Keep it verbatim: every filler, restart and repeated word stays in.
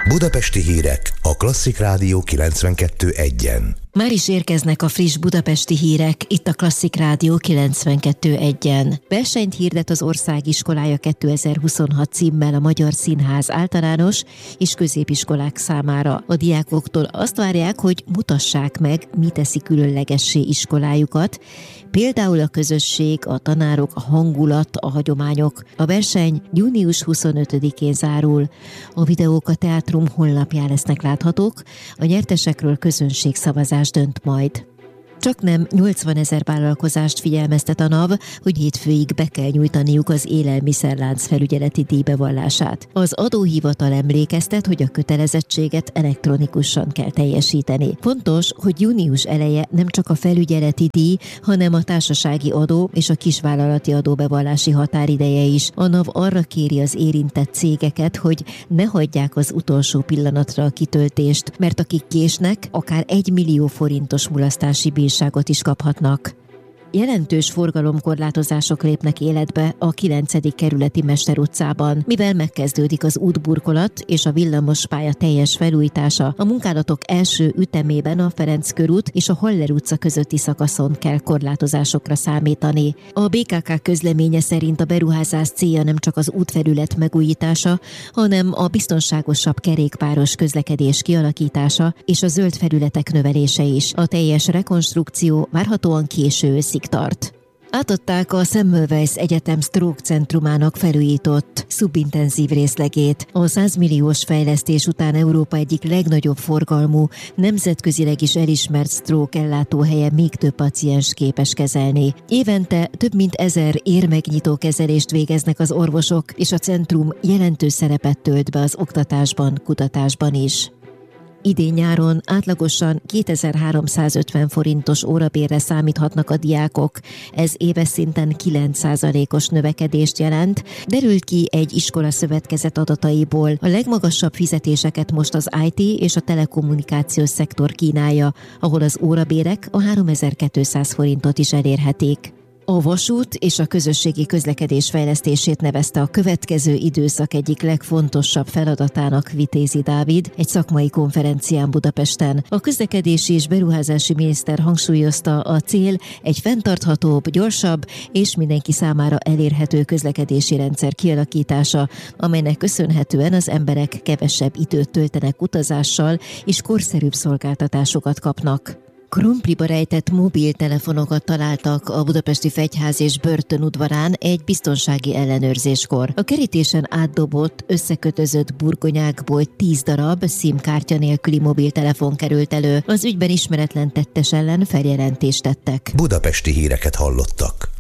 Budapesti hírek a Klasszik Rádió kilencvenkettő egyen. Már is érkeznek a friss budapesti hírek, itt a Klasszik Rádió kilencvenkettő egyen. Versenyt hirdet az Országiskolája kétezer-huszonhat címmel a Magyar Színház általános és középiskolák számára. A diákoktól azt várják, hogy mutassák meg, mi teszi különlegessé iskolájukat, például a közösség, a tanárok, a hangulat, a hagyományok. A verseny június huszonötödikén zárul. A videók a Teátrum honlapján lesznek láthatók, a nyertesekről közönségszavazás dönt majd. Csaknem nyolcvanezer vállalkozást figyelmeztet a NAV, hogy hétfőig be kell nyújtaniuk az élelmiszerlánc felügyeleti díjbevallását. Az adóhivatal emlékeztet, hogy a kötelezettséget elektronikusan kell teljesíteni. Fontos, hogy június eleje nem csak a felügyeleti díj, hanem a társasági adó és a kisvállalati adóbevallási határideje is. A NAV arra kéri az érintett cégeket, hogy ne hagyják az utolsó pillanatra a kitöltést, mert akik késnek, akár egy millió forintos mulasztási bírságot is kaphatnak. Jelentős forgalomkorlátozások lépnek életbe a kilencedik kerületi Mester utcában, mivel megkezdődik az útburkolat és a villamospálya teljes felújítása. A munkálatok első ütemében a Ferenc körút és a Haller utca közötti szakaszon kell korlátozásokra számítani. A bé ká ká közleménye szerint a beruházás célja nem csak az útfelület megújítása, hanem a biztonságosabb kerékpáros közlekedés kialakítása és a zöld felületek növelése is. A teljes rekonstrukció várhatóan késő őszig tart. Átadták a Semmelweis Egyetem Stroke Centrumának felújított szubintenzív részlegét. A száz milliós fejlesztés után Európa egyik legnagyobb forgalmú, nemzetközileg is elismert stroke ellátóhelye még több paciens képes kezelni. Évente több mint ezer érmegnyitó kezelést végeznek az orvosok, és a centrum jelentős szerepet tölt be az oktatásban, kutatásban is. Idén nyáron átlagosan kétezer-háromszázötven forintos órabérre számíthatnak a diákok. Ez éves szinten kilenc százalékos növekedést jelent, derült ki egy iskolaszövetkezet adataiból. A legmagasabb fizetéseket most az i té és a telekommunikációs szektor kínálja, ahol az órabérek a háromezer-kétszáz forintot is elérhetik. A vasút és a közösségi közlekedés fejlesztését nevezte a következő időszak egyik legfontosabb feladatának Vitézi Dávid egy szakmai konferencián Budapesten. A közlekedési és beruházási miniszter hangsúlyozta, a cél egy fenntarthatóbb, gyorsabb és mindenki számára elérhető közlekedési rendszer kialakítása, amelynek köszönhetően az emberek kevesebb időt töltenek utazással és korszerűbb szolgáltatásokat kapnak. Krumpliba rejtett mobiltelefonokat találtak a budapesti Fegyház és Börtön udvarán egy biztonsági ellenőrzéskor. A kerítésen átdobott, összekötözött burgonyákból tíz darab SIM-kártya nélküli mobiltelefon került elő. Az ügyben ismeretlen tettes ellen feljelentést tettek. Budapesti híreket hallottak.